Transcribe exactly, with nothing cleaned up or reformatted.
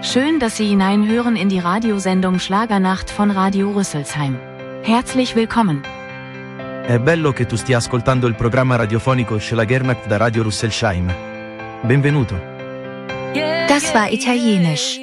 Schön, dass Sie hineinhören in die Radiosendung Schlagernacht von Radio Rüsselsheim. Herzlich willkommen. È bello che tu stia ascoltando il programma radiofonico Schlagernacht da Radio Rüsselsheim. Benvenuto. Das war Italienisch.